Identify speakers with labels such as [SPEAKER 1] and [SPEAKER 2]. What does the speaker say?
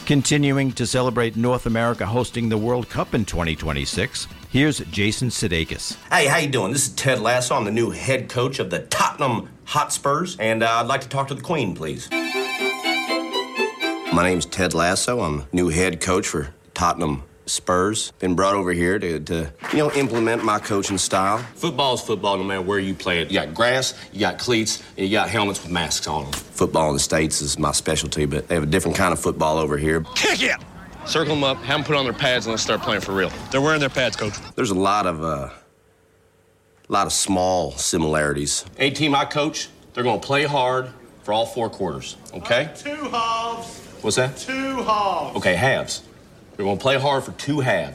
[SPEAKER 1] Continuing to celebrate North America hosting the World Cup in 2026, here's Jason Sudeikis.
[SPEAKER 2] Hey, how you doing? This is Ted Lasso. I'm the new head coach of the Tottenham Hotspurs, and I'd like to talk to the Queen, please. My name's Ted Lasso. I'm new head coach for Tottenham Spurs. Been brought over here to implement my coaching style. Football's football no matter where you play it. You got grass, you got cleats, and you got helmets with masks on them. Football in the States is my specialty, but they have a different kind of football over here.
[SPEAKER 3] Kick it! Circle them up, have them put on their pads, and let's start playing for real. They're wearing their pads, Coach.
[SPEAKER 2] There's a lot of small similarities. A-team I coach, they're going to play hard for all 4 quarters, okay?
[SPEAKER 4] 2 halves.
[SPEAKER 2] What's that?
[SPEAKER 4] 2 halves.
[SPEAKER 2] Okay, halves. We're going to play hard for 2 halves.